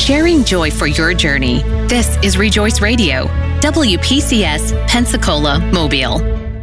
sharing joy for your journey. This is Rejoice Radio, WPCS, Pensacola, Mobile.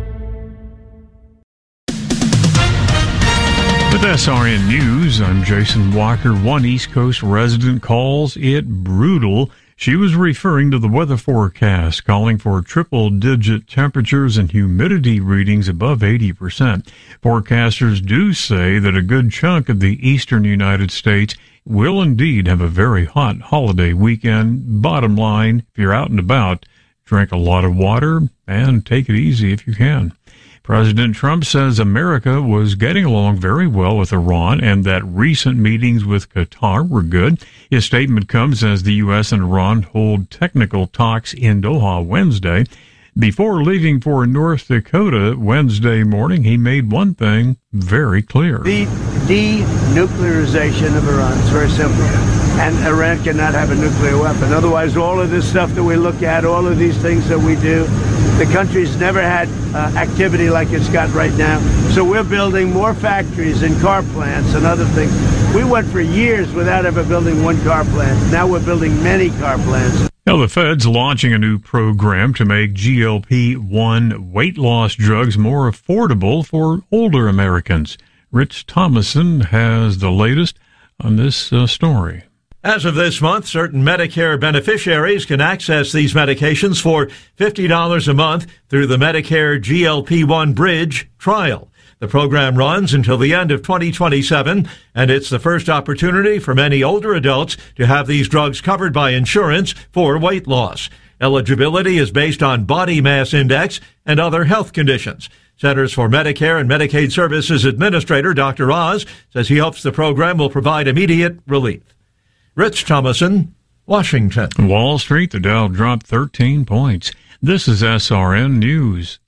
With SRN News, I'm Jason Walker. One East Coast resident calls it brutal. She was referring to the weather forecast, calling for triple-digit temperatures and humidity readings above 80%. Forecasters do say that a good chunk of the eastern United States will indeed have a very hot holiday weekend. Bottom line, if you're out and about, drink a lot of water and take it easy if you can. President Trump says America was getting along very well with Iran and that recent meetings with Qatar were good. His statement comes as the U.S. and Iran hold technical talks in Doha Wednesday. Before leaving for North Dakota Wednesday morning, he made one thing very clear. The denuclearization of Iran is very simple. And Iran cannot have a nuclear weapon. Otherwise, all of this stuff that we look at, all of these things that we do, the country's never had activity like it's got right now. So we're building more factories and car plants and other things. We went for years without ever building one car plant. Now we're building many car plants. Now, the Fed's launching a new program to make GLP-1 weight loss drugs more affordable for older Americans. Rich Thomason has the latest on this story. As of this month, certain Medicare beneficiaries can access these medications for $50 a month through the Medicare GLP-1 Bridge trial. The program runs until the end of 2027, and it's the first opportunity for many older adults to have these drugs covered by insurance for weight loss. Eligibility is based on body mass index and other health conditions. Centers for Medicare and Medicaid Services Administrator Dr. Oz says he hopes the program will provide immediate relief. Rich Thomason, Washington. Wall Street, the Dow dropped 13 points. This is SRN News.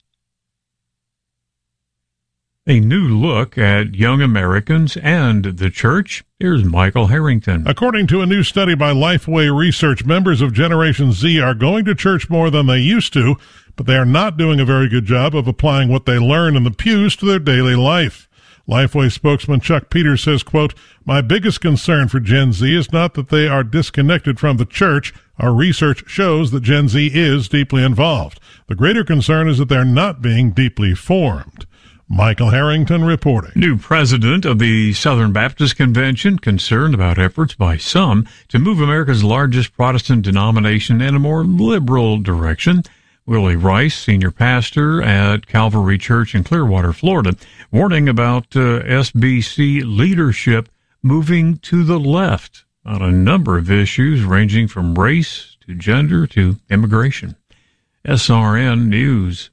A new look at young Americans and the church. Here's Michael Harrington. According to a new study by Lifeway Research, members of Generation Z are going to church more than they used to, but they are not doing a very good job of applying what they learn in the pews to their daily life. Lifeway spokesman Chuck Peters says, quote, "My biggest concern for Gen Z is not that they are disconnected from the church. Our research shows that Gen Z is deeply involved. The greater concern is that they're not being deeply formed." Michael Harrington reporting. New president of the Southern Baptist Convention concerned about efforts by some to move America's largest Protestant denomination in a more liberal direction. Willie Rice, senior pastor at Calvary Church in Clearwater, Florida, warning about SBC leadership moving to the left on a number of issues ranging from race to gender to immigration. SRN News.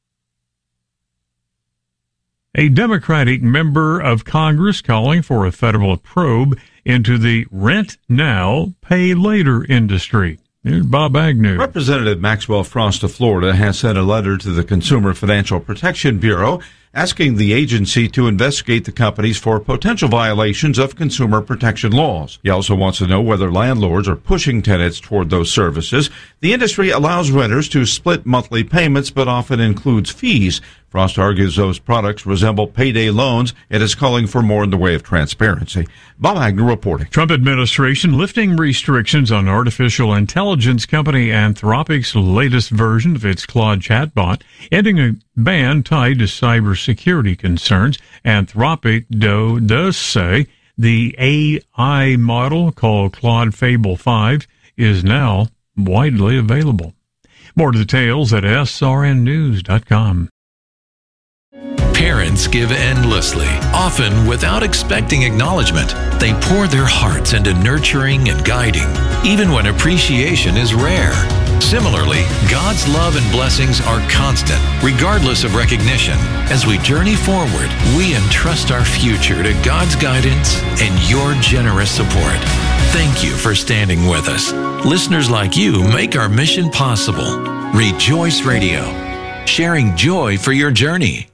A Democratic member of Congress calling for a federal probe into the rent now, pay later industry. Here's Bob Agnew. Representative Maxwell Frost of Florida has sent a letter to the Consumer Financial Protection Bureau asking the agency to investigate the companies for potential violations of consumer protection laws. He also wants to know whether landlords are pushing tenants toward those services. The industry allows renters to split monthly payments, but often includes fees. Frost argues those products resemble payday loans and is calling for more in the way of transparency. Bob Agnew reporting. Trump administration lifting restrictions on artificial intelligence company Anthropic's latest version of its Claude chatbot, ending a ban tied to cybersecurity concerns. Anthropic, though, does say the AI model called Claude Fable 5 is now widely available. More details at srnnews.com. Parents give endlessly, often without expecting acknowledgement. They pour their hearts into nurturing and guiding, even when appreciation is rare. Similarly, God's love and blessings are constant, regardless of recognition. As we journey forward, we entrust our future to God's guidance and your generous support. Thank you for standing with us. Listeners like you make our mission possible. Rejoice Radio, sharing joy for your journey.